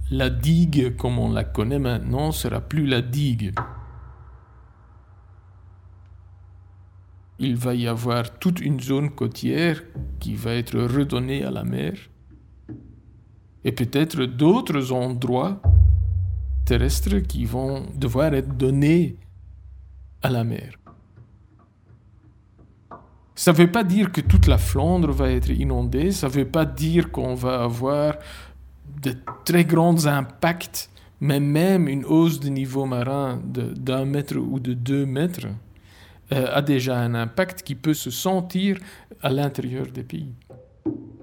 la digue, comme on la connaît maintenant, sera plus la digue. Il va y avoir toute une zone côtière qui va être redonnée à la mer, et peut-être d'autres endroits terrestres qui vont devoir être donnés à la mer. Ça ne veut pas dire que toute la Flandre va être inondée, ça ne veut pas dire qu'on va avoir de très grands impacts, mais même une hausse du niveau marin d'1 mètre ou de 2 mètres a déjà un impact qui peut se sentir à l'intérieur des pays.